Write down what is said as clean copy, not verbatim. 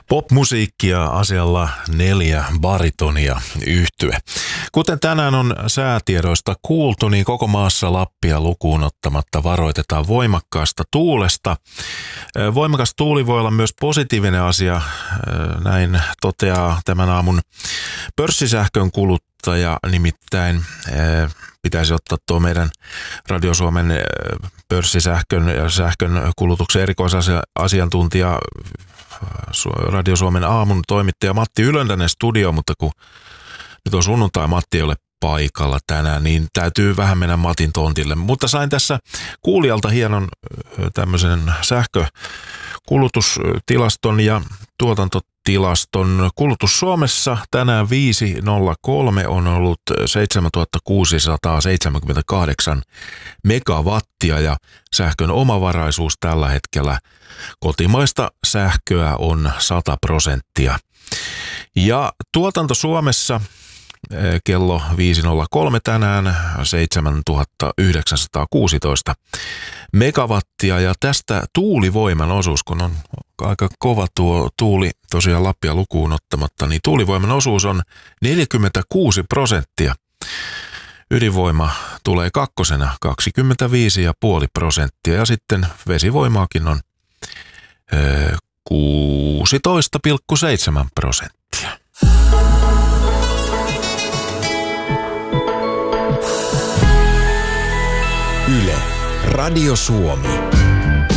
Popmusiikkia asialla 4 baritonia yhtye. Kuten tänään on säätiedoista kuultu, niin koko maassa Lappia lukuun ottamatta varoitetaan voimakkaasta tuulesta. Voimakas tuuli voi olla myös positiivinen asia, näin toteaa tämän aamun pörssisähkön kuluttaja, nimittäin pitäisi ottaa tuo meidän Radio Suomen pörssisähkön ja sähkön kulutuksen erikoisasiantuntija Radio Suomen aamun toimittaja Matti Ylöntänen studio, mutta kun nyt on sunnuntai, Matti ei ole paikalla tänään, niin täytyy vähän mennä Matin tontille. Mutta sain tässä kuulijalta hienon tämmöisen sähkökulutustilaston ja tuotantotilaston. Kulutus Suomessa tänään 5.03 on ollut 7678 megawattia ja sähkön omavaraisuus tällä hetkellä kotimaista sähköä on 100%. Ja tuotanto Suomessa kello 5.03 tänään 7916 megawattia ja tästä tuulivoiman osuus, kun on aika kova tuo tuuli tosiaan Lappia lukuun ottamatta, niin tuulivoiman osuus on 46%. Ydinvoima tulee kakkosena 25,5% ja sitten vesivoimaakin on 16,7%. Yle, Radio Suomi.